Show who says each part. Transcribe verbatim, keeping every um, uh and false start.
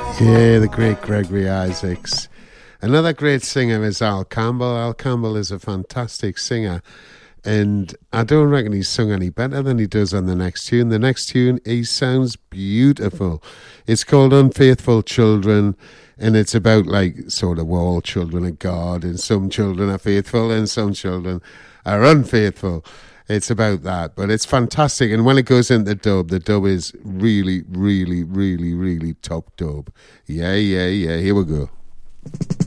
Speaker 1: Yeah, the great Gregory Isaacs. Another great singer is Al Campbell. Al Campbell is a fantastic singer, and I don't reckon he's sung any better than he does on the next tune. The next tune, he sounds beautiful. It's called Unfaithful Children, and it's about, like, sort of, we're all children of God, and some children are faithful and some children are unfaithful. It's about that, but it's fantastic. And when it goes into dub, the dub is really, really, really, really top dub. Yeah, yeah, yeah. Here we go.